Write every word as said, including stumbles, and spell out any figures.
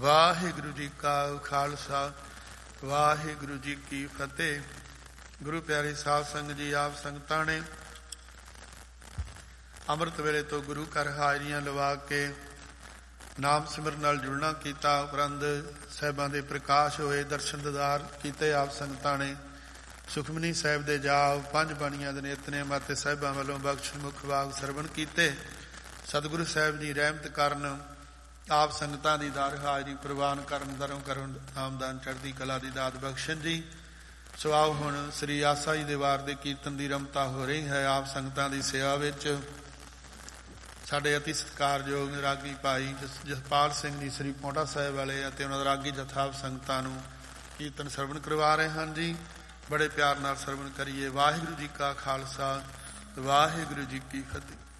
ਵਾਹਿਗੁਰੂ ਜੀ ਕਾ ਖਾਲਸਾ ਵਾਹਿਗੁਰੂ ਜੀ ਕੀ ਫਤਿਹ। ਗੁਰੂ ਪਿਆਰੀ ਸਾਧ ਸੰਗਤ ਜੀ, ਆਪ ਸੰਗਤਾਂ ਨੇ ਅੰਮ੍ਰਿਤ ਵੇਲੇ ਤੋਂ ਗੁਰੂ ਘਰ ਹਾਜ਼ਰੀਆਂ ਲਵਾ ਕੇ ਨਾਮ ਸਿਮਰਨ ਨਾਲ ਜੁੜਨਾ ਕੀਤਾ। ਉਪਰੰਤ ਸਾਹਿਬਾਂ ਦੇ ਪ੍ਰਕਾਸ਼ ਹੋਏ, ਦਰਸ਼ਨ ਦੀਦਾਰ ਕੀਤੇ। ਆਪ ਸੰਗਤਾਂ ਨੇ ਸੁਖਮਨੀ ਸਾਹਿਬ ਦੇ ਜਾਪ, ਪੰਜ ਬਾਣੀਆਂ ਦੇ ਨਿਤਨੇਮ ਅਤੇ ਸਾਹਿਬਾਂ ਵੱਲੋਂ ਬਖਸ਼ ਮੁਖ ਵਾਗ ਸਰਵਣ ਕੀਤੇ। ਸਤਿਗੁਰੂ ਸਾਹਿਬ ਜੀ ਰਹਿਮਤ ਕਰਨ, ਆਪ ਸੰਗਤਾਂ ਦੀ ਦਾਰ ਹਾਜ਼ਰੀ ਪ੍ਰਵਾਨ ਕਰਨ, ਧਰਮ ਕਰਨ, ਆਮਦਾਨ ਚੜ੍ਹਦੀ ਕਲਾ ਦੀ ਦਾਤ ਬਖਸ਼ਣ ਜੀ। ਸੋ ਆਓ ਹੁਣ ਸ੍ਰੀ ਆਸਾ ਜੀ ਦੇ ਵਾਰ ਦੇ ਕੀਰਤਨ ਦੀ ਰਮਤਾ ਹੋ ਰਹੀ ਹੈ। ਆਪ ਸੰਗਤਾਂ ਦੀ ਸੇਵਾ ਵਿੱਚ ਸਾਡੇ ਅਤੀ ਸਤਿਕਾਰਯੋਗ ਰਾਗੀ ਭਾਈ ਜਸਪਾਲ ਸਿੰਘ ਜੀ ਸ੍ਰੀ ਪੌਂਟਾ ਸਾਹਿਬ ਵਾਲੇ ਅਤੇ ਉਹਨਾਂ ਦਾ ਰਾਗੀ ਜਥਾ ਸੰਗਤਾਂ ਨੂੰ ਕੀਰਤਨ ਸਰਵਣ ਕਰਵਾ ਰਹੇ ਹਨ ਜੀ। ਬੜੇ ਪਿਆਰ ਨਾਲ ਸਰਵਣ ਕਰੀਏ। ਵਾਹਿਗੁਰੂ ਜੀ ਕਾ ਖਾਲਸਾ ਵਾਹਿਗੁਰੂ ਜੀ ਕੀ ਫਤਿਹ।